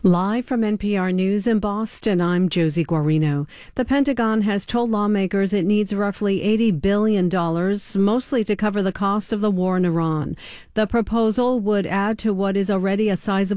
Live from NPR News in Boston, I'm Josie Guarino. The Pentagon has told lawmakers it needs roughly $80 billion, mostly to cover the cost of the war in Iran. The proposal would add to what is already a sizable